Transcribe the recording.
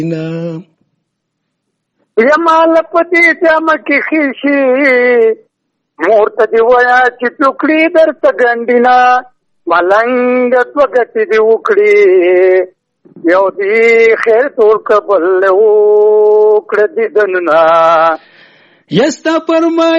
یمال پتی جامه کې خیشي مورته دی ویا چې ټوکړي درته ګنډینا ملنګ توګټي دی وکړي یو دی خیر تور قبل وکړه دی دننا یستا فرمای